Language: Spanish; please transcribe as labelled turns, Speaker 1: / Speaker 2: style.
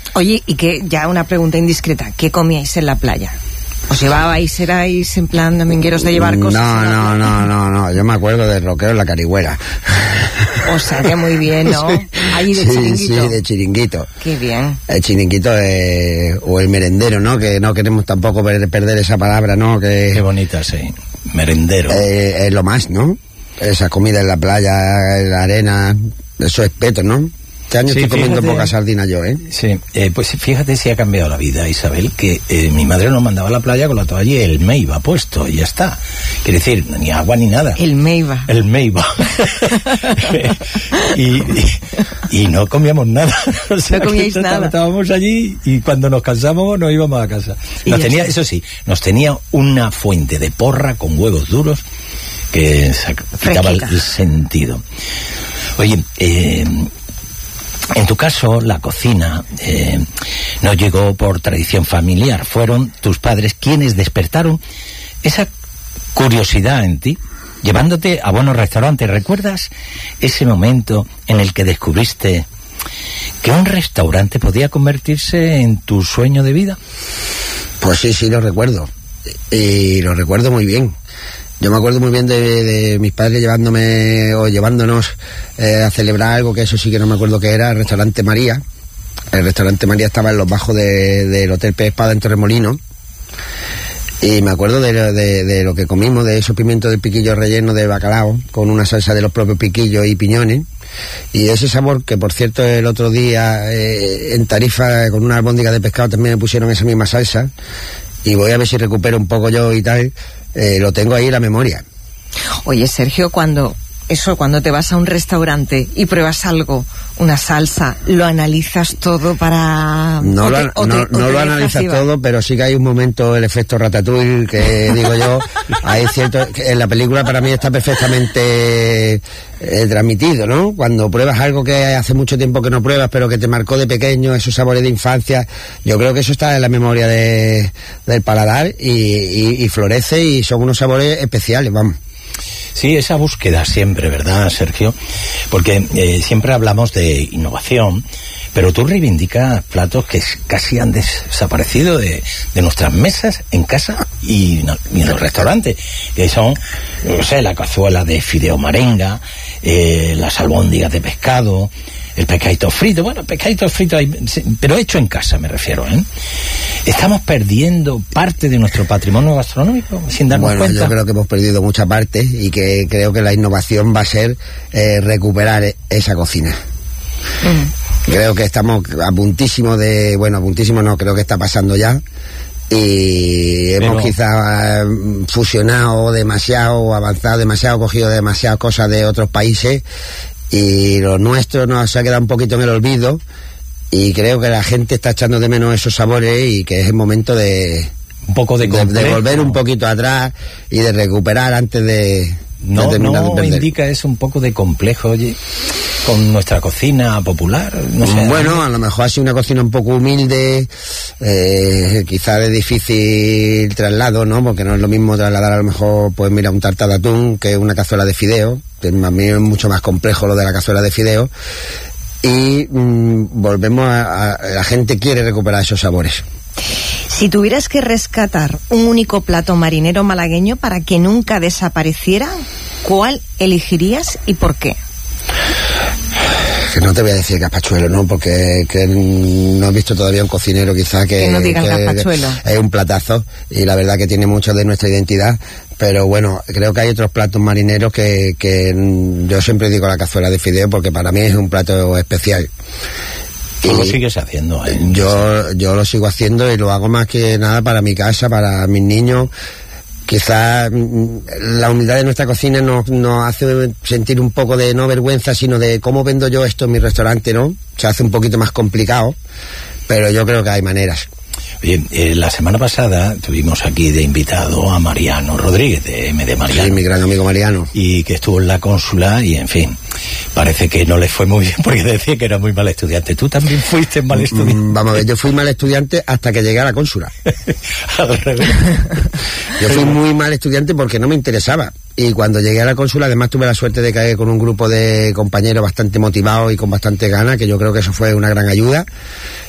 Speaker 1: Oye, y que ya una pregunta indiscreta, ¿qué comíais en la playa? ¿Os llevabais, erais en plan domingueros de llevar cosas?
Speaker 2: No, yo me acuerdo del roqueo en la Carigüera.
Speaker 1: O sea, que muy bien, ¿no?
Speaker 2: Sí.
Speaker 1: Allí de chiringuito.
Speaker 2: Sí, de chiringuito.
Speaker 1: Qué bien.
Speaker 2: El chiringuito o el merendero, ¿no? Que no queremos tampoco perder esa palabra, ¿no?
Speaker 3: Qué bonita, sí. Merendero.
Speaker 2: Es lo más, ¿no? Esa comida en la playa, en la arena, eso es peto, ¿no? Este año estoy comiendo poca sardina yo, ¿eh?
Speaker 3: Sí, pues fíjate si ha cambiado la vida, Isabel, que mi madre nos mandaba a la playa con la toalla y el Meiba puesto, y ya está. Quiere decir, ni agua ni nada.
Speaker 1: El Meiba.
Speaker 3: y no comíamos nada. O sea,
Speaker 1: no comíais nada.
Speaker 3: Estábamos allí y cuando nos cansamos nos íbamos a casa. Eso sí, nos tenía una fuente de porra con huevos duros que quitaba el sentido. Oye, en tu caso, la cocina no llegó por tradición familiar. Fueron tus padres quienes despertaron esa curiosidad en ti, llevándote a buenos restaurantes. ¿Recuerdas ese momento en el que descubriste que un restaurante podía convertirse en tu sueño de vida?
Speaker 2: Pues sí, lo recuerdo. Y lo recuerdo muy bien. Yo me acuerdo muy bien de mis padres llevándonos a celebrar algo, que eso sí que no me acuerdo qué era, el restaurante María. El restaurante María estaba en los bajos del Hotel Pez Espada en Torremolinos. Y me acuerdo de lo que comimos, de esos pimientos del piquillo relleno de bacalao, con una salsa de los propios piquillos y piñones. Y ese sabor, que por cierto el otro día en Tarifa, con una albóndiga de pescado, también me pusieron esa misma salsa. Y voy a ver si recupero un poco yo y tal. Lo tengo ahí en la memoria.
Speaker 1: Oye, Sergio, cuando te vas a un restaurante y pruebas algo, una salsa, ¿lo analizas todo para...?
Speaker 2: No lo analizas todo, pero sí que hay un momento, el efecto Ratatouille, que digo yo, hay cierto... En la película para mí está perfectamente transmitido, ¿no? Cuando pruebas algo que hace mucho tiempo que no pruebas, pero que te marcó de pequeño, esos sabores de infancia, yo creo que eso está en la memoria del paladar y florece, y son unos sabores especiales, vamos.
Speaker 3: Sí, esa búsqueda siempre, ¿verdad, Sergio? Porque siempre hablamos de innovación, pero tú reivindicas platos que casi han desaparecido de nuestras mesas en casa y en los restaurantes, que son, no sé, la cazuela de fideo marenga, las albóndigas de pescado, el pescadito frito. Bueno, pescadito frito hay, pero hecho en casa, me refiero, ¿eh? ¿Estamos perdiendo parte de nuestro patrimonio gastronómico sin darnos cuenta?
Speaker 2: Bueno, yo creo que hemos perdido mucha parte y que creo que la innovación va a ser recuperar esa cocina. Creo que estamos a puntísimo creo que está pasando ya. Y hemos quizá fusionado demasiado, avanzado demasiado, cogido demasiadas cosas de otros países, y lo nuestro nos ha quedado un poquito en el olvido, y creo que la gente está echando de menos esos sabores, y que es el momento de volver un poquito atrás y de recuperar antes de
Speaker 3: no indica eso un poco de complejo, oye, con nuestra cocina popular, no sé.
Speaker 2: Bueno, a lo mejor ha sido una cocina un poco humilde, quizá de difícil traslado, ¿no? Porque no es lo mismo trasladar a lo mejor, pues mira, un tartar de atún que una cazuela de fideo, que a mí es mucho más complejo lo de la cazuela de fideo, y volvemos a la gente quiere recuperar esos sabores.
Speaker 1: Si tuvieras que rescatar un único plato marinero malagueño para que nunca desapareciera, ¿cuál elegirías y por qué?
Speaker 2: Que no te voy a decir gazpachuelo, ¿no? Porque no he visto todavía un cocinero quizá que
Speaker 1: no digan gazpachuelo.
Speaker 2: Es un platazo, y la verdad que tiene mucho de nuestra identidad. Pero bueno, creo que hay otros platos marineros que yo siempre digo la cazuela de fideo, porque para mí es un plato especial.
Speaker 3: Tú lo sigues haciendo, ¿eh?
Speaker 2: Yo lo sigo haciendo, y lo hago más que nada para mi casa, para mis niños. Quizás la humildad de nuestra cocina nos hace sentir un poco de no vergüenza, sino de cómo vendo yo esto en mi restaurante, ¿no? Se hace un poquito más complicado, pero yo creo que hay maneras.
Speaker 3: Oye, la semana pasada tuvimos aquí de invitado a Mariano Rodríguez, de MD Mariano.
Speaker 2: Sí, mi gran amigo Mariano.
Speaker 3: Y que estuvo en la cónsula, y en fin, parece que no le fue muy bien porque decía que era muy mal estudiante. ¿Tú también fuiste mal estudiante?
Speaker 2: Vamos a ver, yo fui mal estudiante hasta que llegué a la cónsula.
Speaker 3: Al revés.
Speaker 2: Yo fui muy mal estudiante porque no me interesaba. Y cuando llegué a la cónsula, además tuve la suerte de caer con un grupo de compañeros bastante motivados y con bastante ganas, que yo creo que eso fue una gran ayuda.